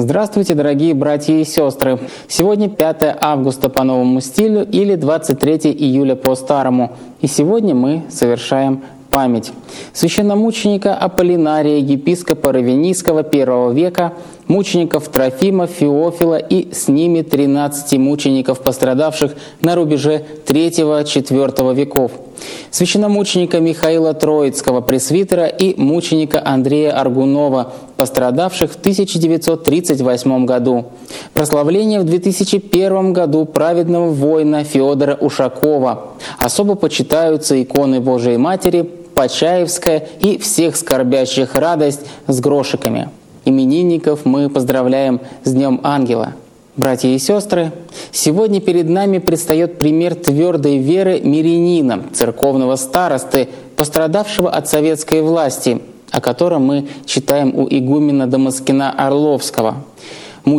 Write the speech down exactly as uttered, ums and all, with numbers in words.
Здравствуйте, дорогие братья и сестры! Сегодня пятое августа по новому стилю или двадцать третье июля по старому. И сегодня мы совершаем память священномученика Аполлинария, епископа Равенийского первого века, мучеников Трофима, Феофила и с ними тринадцати мучеников, пострадавших на рубеже третьего-четвёртого веков, священномученика Михаила Троицкого, пресвитера, и мученика Андрея Аргунова, пострадавших в тысяча девятьсот тридцать восьмом году. Прославление в две тысячи первом году праведного воина Феодора Ушакова. Особо почитаются иконы Божией Матери, Почаевская и всех скорбящих радость с грошиками. Именинников мы поздравляем с Днем Ангела. Братья и сестры, сегодня перед нами предстает пример твердой веры мирянина, церковного старосты, пострадавшего от советской власти, о котором мы читаем у игумена Дамаскина Орловского.